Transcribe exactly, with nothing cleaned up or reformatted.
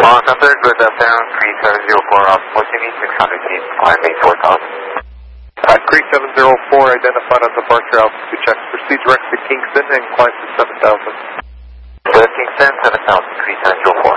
Uh, Thunder, good afternoon, three seven zero four, approaching me six hundred feet, climb eight four thousand. Uh, three seven zero four, identified on departure altitude check. Proceed direct to Kingston and climb to seven thousand. To Kingston, seven thousand, three seven zero four.